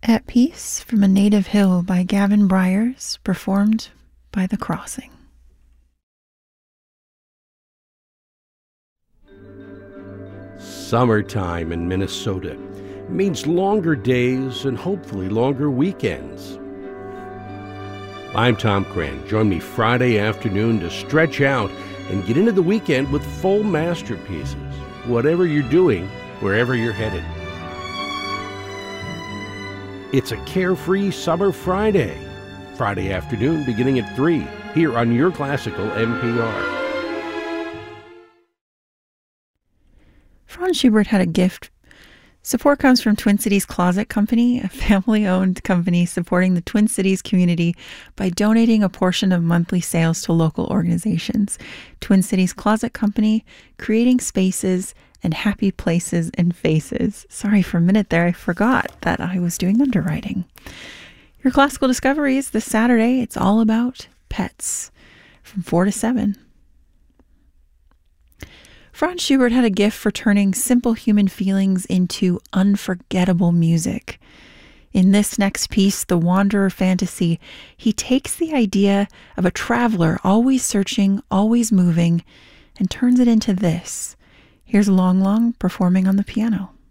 At Peace from a Native Hill by Gavin Bryars, performed by The Crossing. Summertime in Minnesota means longer days and hopefully longer weekends. I'm Tom Cran. Join me Friday afternoon to stretch out and get into the weekend with full masterpieces, whatever you're doing, wherever you're headed. It's a carefree summer Friday afternoon beginning at 3, here on your classical NPR. Franz Schubert had a gift. Support comes from Twin Cities Closet Company, a family-owned company supporting the Twin Cities community by donating a portion of monthly sales to local organizations. Twin Cities Closet Company, creating spaces and happy places and faces. Sorry, for a minute there, I forgot that I was doing underwriting. Your Classical Discoveries this Saturday, it's all about pets from 4 to 7. Franz Schubert had a gift for turning simple human feelings into unforgettable music. In this next piece, The Wanderer Fantasy, he takes the idea of a traveler always searching, always moving, and turns it into this. Here's Long Long performing on the piano.